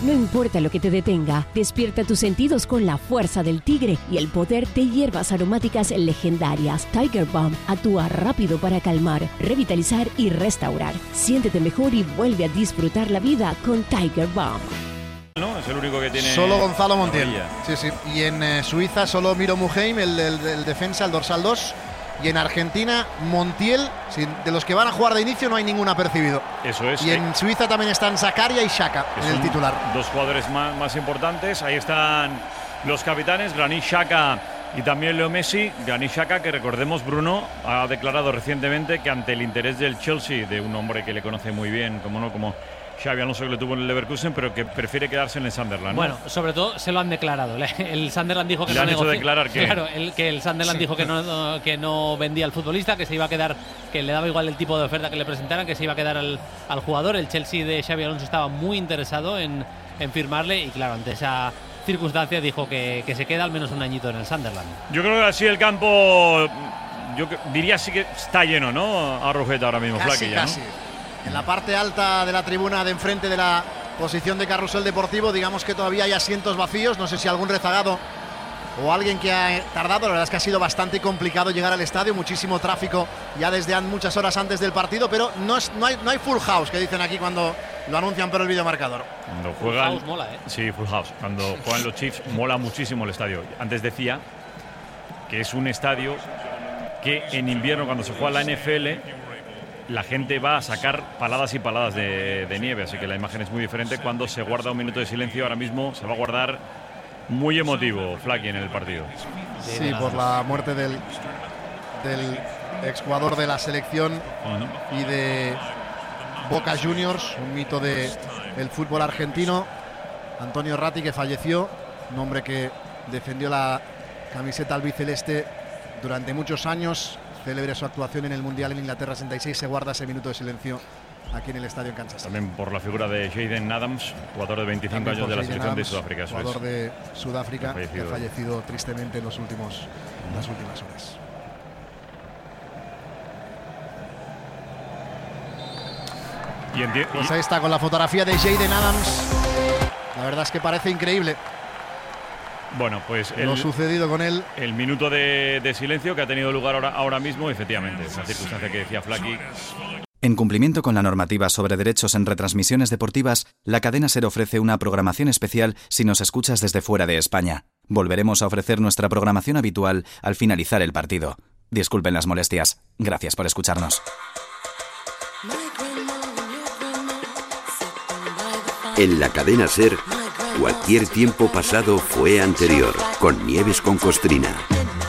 No importa lo que te detenga, despierta tus sentidos con la fuerza del tigre y el poder de hierbas aromáticas legendarias. Tiger Balm actúa rápido para calmar, revitalizar y restaurar. Siéntete mejor y vuelve a disfrutar la vida con Tiger Balm. No, es el único que tiene. Solo Gonzalo Montiel. Sí. Y en Suiza solo Miro Muheim, el defensa, el dorsal 2. Y en Argentina, Montiel, de los que van a jugar de inicio no hay ninguno apercibido. Eso es. Y en Suiza también están Zakaria y Xhaka en el titular. Dos jugadores más importantes. Ahí están los capitanes, Granit Xhaka y también Leo Messi. Granit Xhaka, que recordemos, Bruno, ha declarado recientemente que ante el interés del Chelsea, de un hombre que le conoce muy bien, como Xabi Alonso, que lo tuvo en el Leverkusen, pero que prefiere quedarse en el Sunderland, ¿no? Bueno, sobre todo se lo han declarado. El Sunderland dijo que le no han hecho negoció. Declarar que claro, que el Sunderland dijo que no vendía al futbolista, que se iba a quedar, que le daba igual el tipo de oferta que le presentaran, que se iba a quedar al jugador. El Chelsea de Xabi Alonso estaba muy interesado en firmarle y claro, ante esa circunstancia dijo que se queda al menos un añito en el Sunderland. Yo creo que así el campo, yo diría sí que está lleno, ¿no? A Rujeta ahora mismo, casi. ¿no? En la parte alta de la tribuna de enfrente de la posición de Carrusel Deportivo, digamos que todavía hay asientos vacíos. No sé si algún rezagado o alguien que ha tardado. La verdad es que ha sido bastante complicado llegar al estadio, muchísimo tráfico ya desde muchas horas antes del partido, pero no hay full house, que dicen aquí cuando lo anuncian por el videomarcador. Cuando juegan, full house mola, ¿eh? Sí, full house. Cuando juegan los Chiefs mola muchísimo el estadio. Antes decía que es un estadio que en invierno, cuando se juega la NFL, la gente va a sacar paladas y paladas de nieve, así que la imagen es muy diferente cuando se guarda un minuto de silencio. Ahora mismo se va a guardar muy emotivo, Flaky, en el partido. Sí, por la muerte del exjugador de la selección y de Boca Juniors, un mito del fútbol argentino, Antonio Ratti, que falleció, un hombre que defendió la camiseta albiceleste durante muchos años. Célebre su actuación en el Mundial en Inglaterra 66, se guarda ese minuto de silencio aquí en el estadio en Kansas. También por la figura de Jaden Adams, jugador de 25 años de la selección de Sudáfrica. Jugador de Sudáfrica, que ha fallecido tristemente en las últimas horas. Pues ahí está con la fotografía de Jaden Adams. La verdad es que parece increíble. Bueno, pues lo sucedido con él. El minuto de silencio que ha tenido lugar ahora mismo, efectivamente, esa circunstancia que decía Flaky. En cumplimiento con la normativa sobre derechos en retransmisiones deportivas, la cadena SER ofrece una programación especial si nos escuchas desde fuera de España. Volveremos a ofrecer nuestra programación habitual al finalizar el partido. Disculpen las molestias. Gracias por escucharnos. En la cadena SER, cualquier tiempo pasado fue anterior, con Nieves con Costrina.